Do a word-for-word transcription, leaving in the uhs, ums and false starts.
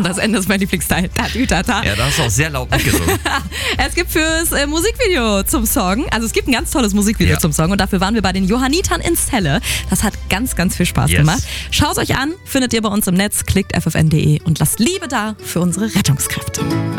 das Ende ist mein Lieblingsteil. Tatütata. Ja, da hast du auch sehr laut mitgesungen. Es gibt fürs äh, Musikvideo zum Song, also es gibt ein ganz tolles Musikvideo Ja. zum Song und dafür waren wir bei den Johannitern in Celle. Das hat ganz, ganz viel Spaß Yes. gemacht. Schaut euch an, findet ihr bei uns im Netz, klickt f f n punkt d e und lasst Liebe da für unsere Rettungskräfte.